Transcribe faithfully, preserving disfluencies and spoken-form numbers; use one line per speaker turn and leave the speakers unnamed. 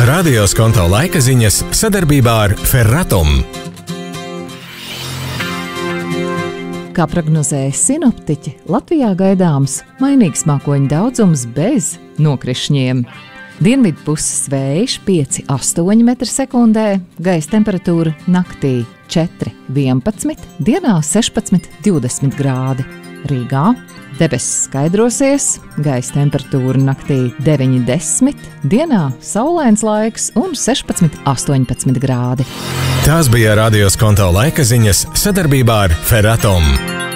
Radio Skonto laika ziņas sadarbībā ar Ferratum.
Kā prognozēja sinoptiķi, Latvijā gaidāms mainīgs mākoņu daudzums bez nokrišņiem. Dienvidu puses vējš pieci astoņi metri sekundē, gaisa temperatūra naktī četri vienpadsmit, dienā sešpadsmit divdesmit grādi. Rīgā debesis skaidrosies, gaisa temperatūra naktī deviņi desmit, dienā saulains laiks un sešpadsmit astoņpadsmit grādi.
Tās bija Radio Skonto laika ziņas sadarbībā ar Ferratum.